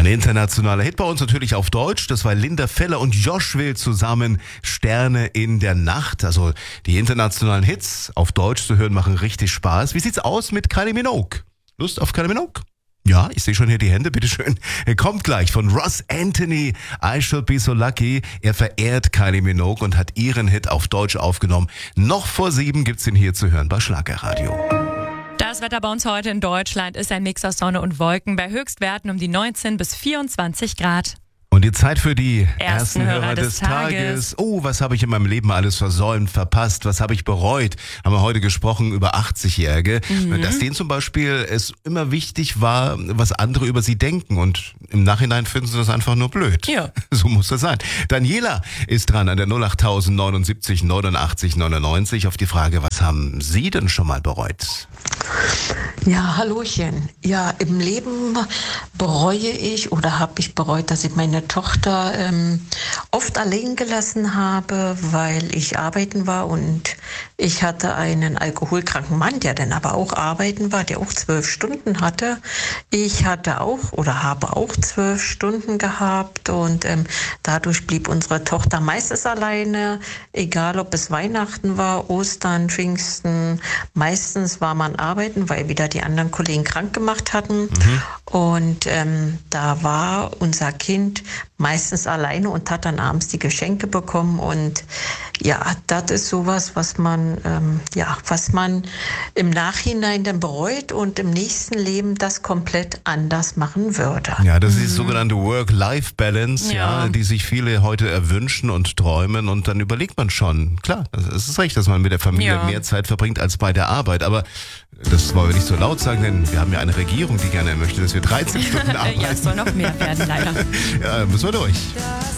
Ein internationaler Hit bei uns natürlich auf Deutsch. Das war Linda Feller und Josh Will zusammen. Sterne in der Nacht. Also die internationalen Hits auf Deutsch zu hören machen richtig Spaß. Wie sieht's aus mit Kylie Minogue? Lust auf Kylie Minogue? Ja, ich sehe schon hier die Hände, bitteschön. Er kommt gleich von Ross Anthony, I Should Be So Lucky. Er verehrt Kylie Minogue und hat ihren Hit auf Deutsch aufgenommen. Noch vor 7 gibt's ihn hier zu hören bei Schlagerradio. Das Wetter bei uns heute in Deutschland ist ein Mix aus Sonne und Wolken bei Höchstwerten um die 19 bis 24 Grad. Und die Zeit für die ersten Hörer des Tages. Oh, was habe ich in meinem Leben alles versäumt, verpasst, was habe ich bereut? Haben wir heute gesprochen über 80-Jährige. Dass denen zum Beispiel es immer wichtig war, was andere über sie denken. Und im Nachhinein finden sie das einfach nur blöd. Ja. So muss das sein. Daniela ist dran an der 08000 79 89 99 auf die Frage, was haben Sie denn schon mal bereut? Ja, Hallöchen. Ja, im Leben bereue ich oder habe ich bereut, dass ich meine Tochter oft allein gelassen habe, weil ich arbeiten war und ich hatte einen alkoholkranken Mann, der dann aber auch arbeiten war, der auch 12 Stunden hatte. Ich hatte auch oder habe auch 12 Stunden gehabt und dadurch blieb unsere Tochter meistens alleine, egal ob es Weihnachten war, Ostern, Pfingsten. Meistens war man arbeiten, weil wieder die anderen Kollegen krank gemacht hatten. Und da war unser Kind meistens alleine und hat dann abends die Geschenke bekommen. Und ja, das ist sowas, was man im Nachhinein dann bereut und im nächsten Leben das komplett anders machen würde. Ja, das ist die sogenannte Work-Life-Balance, ja, die sich viele heute erwünschen und träumen. Und dann überlegt man schon, klar, es ist recht, dass man mit der Familie mehr Zeit verbringt als bei der Arbeit. Aber das wollen wir nicht so laut sagen, denn wir haben ja eine Regierung, die gerne möchte, dass wir 13 Stunden arbeiten. Ja, es soll noch mehr werden, leider. Ja, müssen wir durch.